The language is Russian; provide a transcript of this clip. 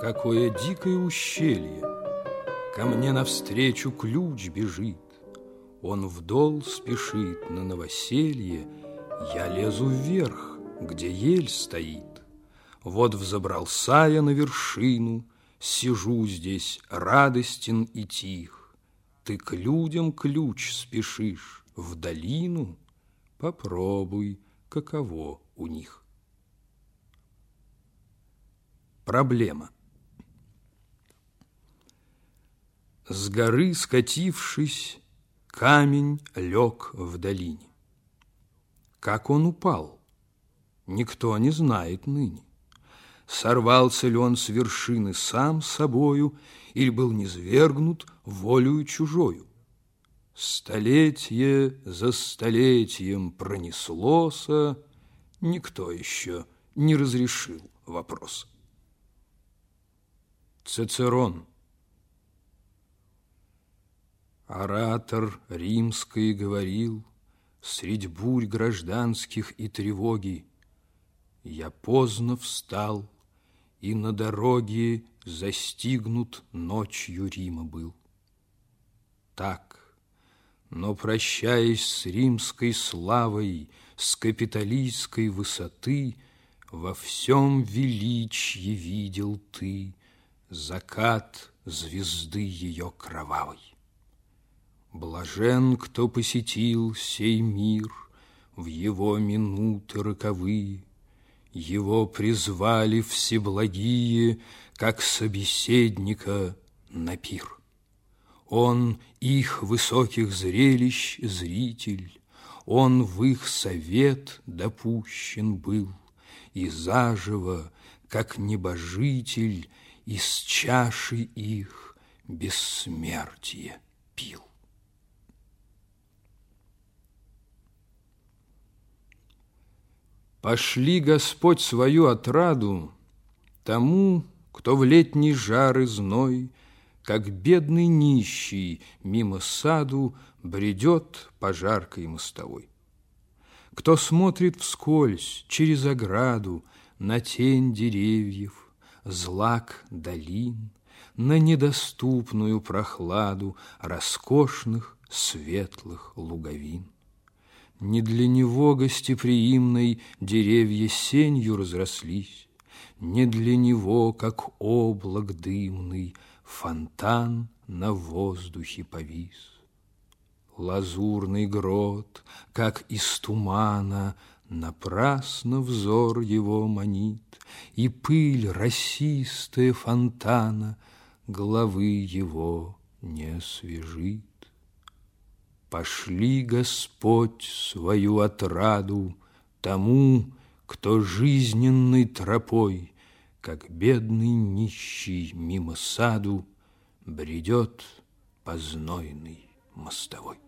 Какое дикое ущелье! Ко мне навстречу ключ бежит. Он вдол спешит на новоселье. Я лезу вверх, где ель стоит. Вот взобрался я на вершину, сижу здесь радостен и тих. Ты к людям ключ спешишь в долину, попробуй, каково у них. Проблема. С горы скатившись, камень лег в долине. Как он упал, никто не знает ныне. Сорвался ли он с вершины сам собою, или был низвергнут волею чужою? Столетие за столетием пронеслося, никто еще не разрешил вопрос. Цицерон. Оратор римский говорил средь бурь гражданских и тревоги: я поздно встал, и на дороге застигнут ночью Рима был. Так, но прощаясь с римской славой, с капитолийской высоты, во всем величье видел ты закат звезды ее кровавой. Блажен, кто посетил сей мир в его минуты роковые. Его призвали всеблагие, как собеседника на пир. Он их высоких зрелищ зритель, он в их совет допущен был, и заживо, как небожитель, из чаши их бессмертие пил. Пошли Господь свою отраду тому, кто в летний жар и зной, как бедный нищий, мимо саду бредет по жаркой мостовой. Кто смотрит вскользь через ограду на тень деревьев, злак долин, на недоступную прохладу роскошных светлых луговин. Не для него гостеприимной деревья сенью разрослись, не для него, как облак дымный, фонтан на воздухе повис. Лазурный грот, как из тумана, напрасно взор его манит, и пыль росистая фонтана головы его не освежит. Пошли Господь свою отраду тому, кто жизненной тропой, как бедный нищий мимо саду, бредет по знойной мостовой.